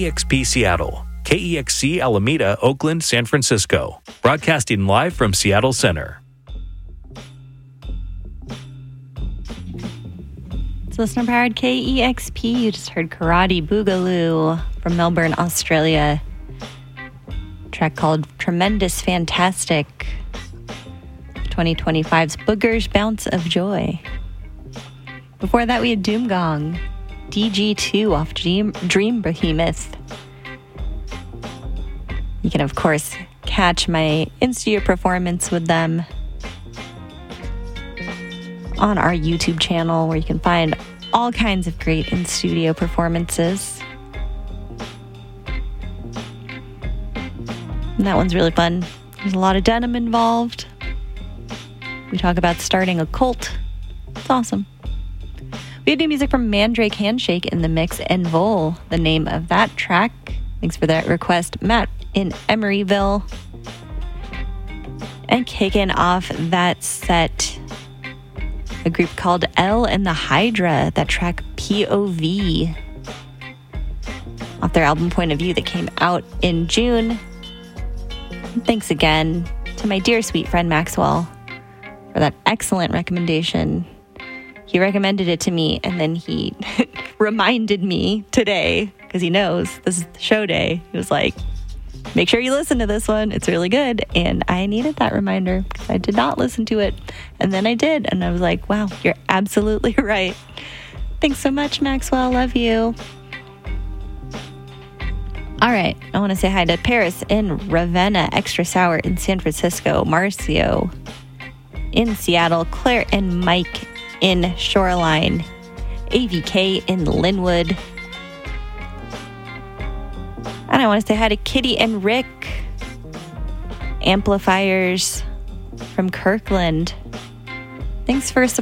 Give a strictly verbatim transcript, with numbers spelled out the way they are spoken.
E X P Seattle, K E X C Alameda, Oakland, San Francisco. Broadcasting live from Seattle Center. It's listener-powered K E X P. You just heard Karate Boogaloo from Melbourne, Australia. A track called Tremendous Fantastic. twenty twenty-five's Boogers Bounce of Joy. Before that, we had Doom Gong, D G two off Dream, Dream Behemoth. You can, of course, catch my in-studio performance with them on our YouTube channel, where you can find all kinds of great in-studio performances. And that one's really fun. There's a lot of denim involved. We talk about starting a cult. It's awesome. We had new music from Mandrake Handshake in the mix, and Vol, the name of that track. Thanks for that request, Matt in Emeryville. And kicking off that set, a group called L and the Hydra, that track P O V, off their album Point of View that came out in June. And thanks again to my dear sweet friend Maxwell for that excellent recommendation. He recommended it to me, and then he reminded me today, because he knows this is the show day. He was like, make sure you listen to this one. It's really good. And I needed that reminder because I did not listen to it. And then I did. And I was like, wow, you're absolutely right. Thanks so much, Maxwell. Love you. All right. I want to say hi to Paris in Ravenna, Extra Sour in San Francisco, Marcio in Seattle, Claire and Mike in Shoreline, A V K in Linwood. And I want to say hi to Kitty and Rick, amplifiers from Kirkland. Thanks for